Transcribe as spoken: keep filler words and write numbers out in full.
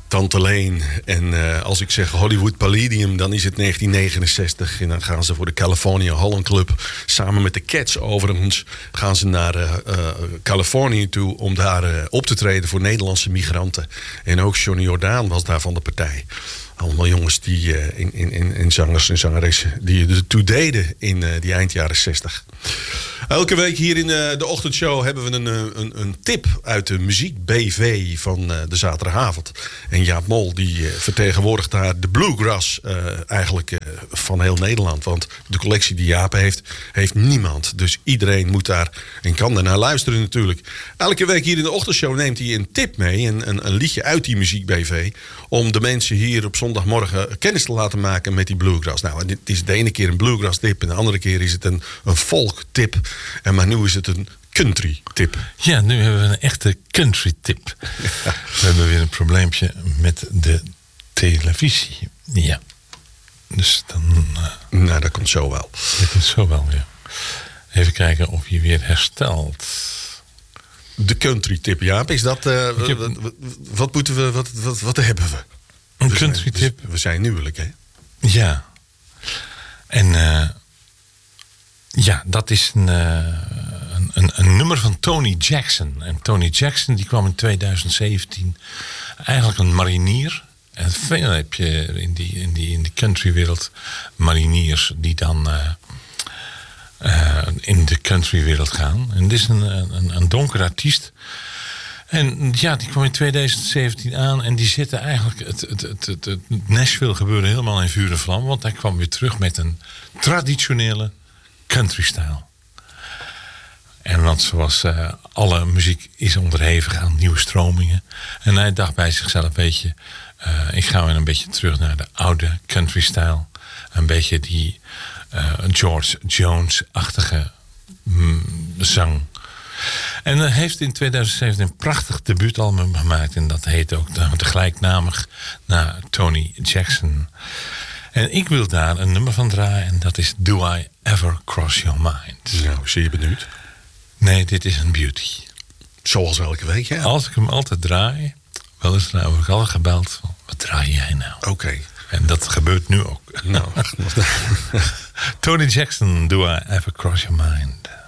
Tante Leen. En uh, als ik zeg Hollywood Palladium, dan is het negentien negenenzestig. En dan gaan ze voor de California Holland Club. Samen met de Cats overigens gaan ze naar uh, uh, Californië toe om daar uh, op te treden voor Nederlandse migranten. En ook Johnny Jordaan was daar van de partij. Allemaal jongens die uh, in, in, in zangers en zangeressen die er toe deden in uh, die eind jaren zestig. Elke week hier in uh, de ochtendshow hebben we een, een, een tip uit de Muziek B V van uh, de zaterdagavond. En Jaap Mol die uh, vertegenwoordigt daar de bluegrass uh, eigenlijk uh, van heel Nederland. Want de collectie die Jaap heeft, heeft niemand. Dus iedereen moet daar en kan daarnaar luisteren natuurlijk. Elke week hier in de ochtendshow neemt hij een tip mee. Een, een, een liedje uit die Muziek B V. Om de mensen hier op zondagmorgen kennis te laten maken met die bluegrass. Nou, het is de ene keer een bluegrass tip en de andere keer is het een, een folk tip. En maar nu is het een country tip. Ja, nu hebben we een echte country tip. Ja. We hebben weer een probleempje met de televisie. Ja. Dus dan... Uh, nou, dat komt zo wel. Dat komt zo wel, ja. Even kijken of je weer herstelt. De country tip, Jaap. Is dat... Uh, heb... wat, wat moeten we... Wat, wat, wat hebben we? Een we country zijn, tip. We zijn nieuwelijk, hè? Ja. En... Uh, Ja, dat is een, uh, een, een nummer van Tony Jackson. En Tony Jackson die kwam in twintig zeventien eigenlijk een marinier. En veel heb je in die, in die, in die countrywereld mariniers die dan uh, uh, in de countrywereld gaan. En dit is een, een, een donker artiest. En ja, die kwam in twintig zeventien aan en die zette eigenlijk het, het, het, het, het Nashville gebeuren helemaal in vuur en vlam. Want hij kwam weer terug met een traditionele country-style. En want zoals uh, alle muziek is onderhevig aan nieuwe stromingen. En hij dacht bij zichzelf, weet je, uh, ik ga weer een beetje terug naar de oude country-style. Een beetje die uh, George Jones-achtige mm, zang. En hij heeft in twintig zeventien een prachtig debuutalbum gemaakt. En dat heet ook de gelijknamig naar Tony Jackson. En ik wil daar een nummer van draaien. En dat is Do I Ever Cross Your Mind. Nou, zie je benieuwd? Nee, dit is een beauty. Zoals elke week, ja. Als ik hem altijd draai, wel eens nou, heb ik al gebeld. Wat draai jij nou? Oké. Okay. En dat gebeurt nu ook. Nou. Tony Jackson, Do I Ever Cross Your Mind.